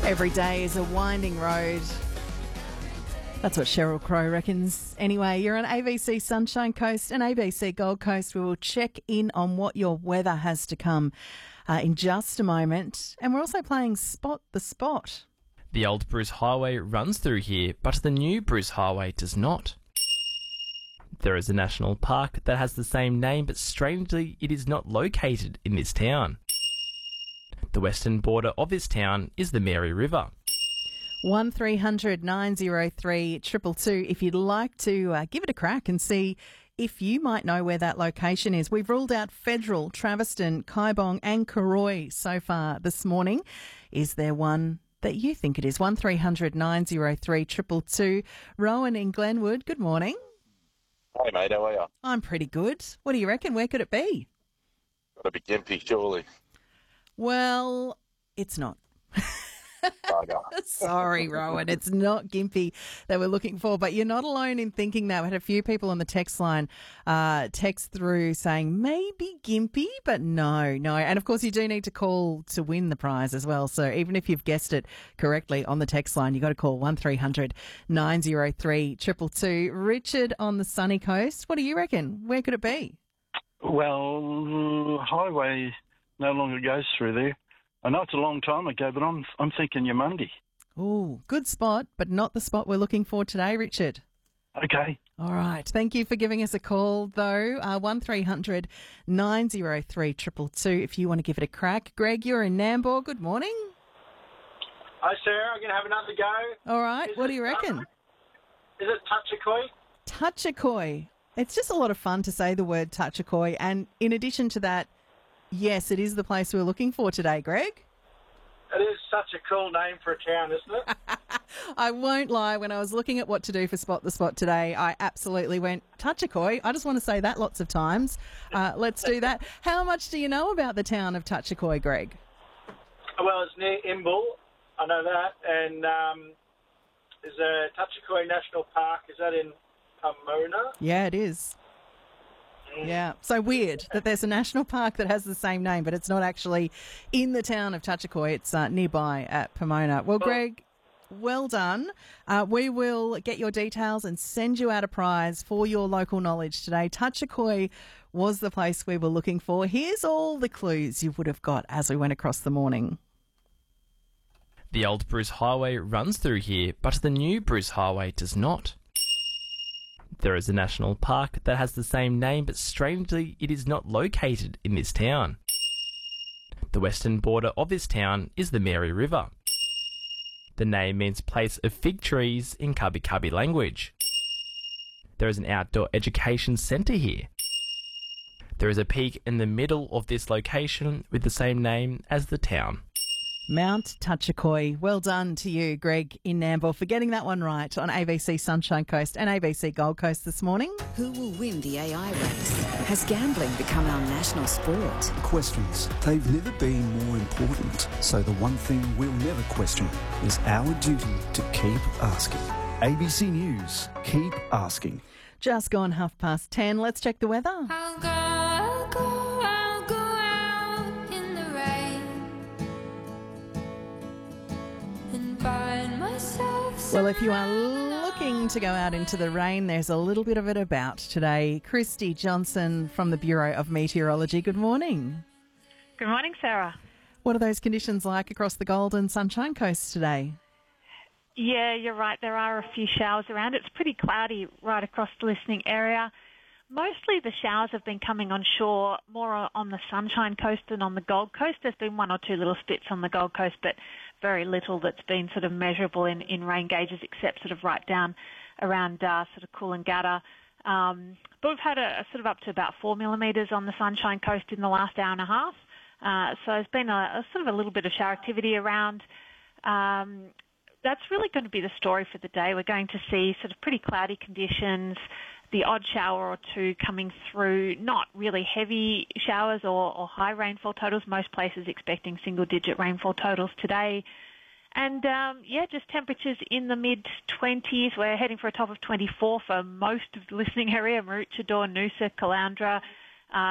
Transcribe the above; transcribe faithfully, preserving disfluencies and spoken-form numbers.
Every day is a winding road. That's what Sheryl Crow reckons. Anyway, you're on A B C Sunshine Coast and A B C Gold Coast. We will check in on what your weather has to come uh, in just a moment. And we're also playing Spot the Spot. The old Bruce Highway runs through here, but the new Bruce Highway does not. There is a national park that has the same name, but strangely it is not located in this town. The western border of this town is the Mary River. one three hundred nine oh three two two two if you'd like to uh, give it a crack and see if you might know where that location is. We've ruled out Federal, Traveston, Kaibong and Karoi so far this morning. Is there one that you think it is? one three hundred nine oh three two two two. Rowan in Glenwood, good morning. Hey mate, how are you? I'm pretty good. What do you reckon? Where could it be? Got to be Gympie, surely. Well, it's not. Bugger. Sorry, Rowan, it's not Gympie that we're looking for, but you're not alone in thinking that. We had a few people on the text line uh, text through saying maybe Gympie, but no, no. And of course, you do need to call to win the prize as well. So even if you've guessed it correctly on the text line, you've got to call one three hundred nine oh three two two two. Richard on the sunny coast, what do you reckon? Where could it be? Well, highway no longer goes through there. I know it's a long time ago, but I'm I'm thinking Yamundi. Oh, good spot, but not the spot we're looking for today, Richard. Okay. All right. Thank you for giving us a call, though. Uh, one three hundred nine oh three two two two if you want to give it a crack. Greg, you're in Nambour. Good morning. Hi, Sarah. I'm going to have another go. All right. Is what it, do you reckon? Um, is it Touchakoi? Touchakoi. It's just a lot of fun to say the word Touchakoi. And in addition to that, yes, it is the place we're looking for today, Greg. It is such a cool name for a town, isn't it? I won't lie. When I was looking at what to do for Spot the Spot today, I absolutely went, Touchakoi. I just want to say that lots of times. Uh, let's do that. How much do you know about the town of Touchakoi, Greg? Well, it's near Imbil. I know that. And um, there's a Touchakoi National Park. Is that in Pomona? Yeah, it is. Yeah, so weird that there's a national park that has the same name, but it's not actually in the town of Touchakoi. It's uh, nearby at Pomona. Well, Greg, well done. Uh, we will get your details and send you out a prize for your local knowledge today. Touchakoi was the place we were looking for. Here's all the clues you would have got as we went across the morning. The old Bruce Highway runs through here, but the new Bruce Highway does not. There is a national park that has the same name, but strangely it is not located in this town. The western border of this town is the Mary River. The name means place of fig trees in Kabi Kabi language. There is an outdoor education centre here. There is a peak in the middle of this location with the same name as the town. Mount Touchakoi. Well done to you, Greg in Nambour, for getting that one right on A B C Sunshine Coast and A B C Gold Coast this morning. Who will win the A I race? Has gambling become our national sport? Questions. They've never been more important. So the one thing we'll never question is our duty to keep asking. A B C News. Keep asking. Just gone half past ten. Let's check the weather. I'll go, I'll go, I'll go out in the rain and find myself. Well, if you are looking to go out into the rain, there's a little bit of it about today. Christy Johnson from the Bureau of Meteorology. Good morning. Good morning, Sarah. What are those conditions like across the Gold and Sunshine Coast today? Yeah, you're right. There are a few showers around. It's pretty cloudy right across the listening area. Mostly the showers have been coming on shore, more on the Sunshine Coast than on the Gold Coast. There's been one or two little spits on the Gold Coast, but very little that's been sort of measurable in, in rain gauges, except sort of right down around uh, sort of Coolangatta. Um, but we've had a, a sort of up to about four millimetres on the Sunshine Coast in the last hour and a half. Uh, so there's been a, a sort of a little bit of shower activity around. Um, That's really going to be the story for the day. We're going to see sort of pretty cloudy conditions, the odd shower or two coming through, not really heavy showers or, or high rainfall totals. Most places expecting single-digit rainfall totals today. And, um, yeah, just temperatures in the mid-twenties. We're heading for a top of twenty-four for most of the listening area, Maroochydore, Noosa, Caloundra,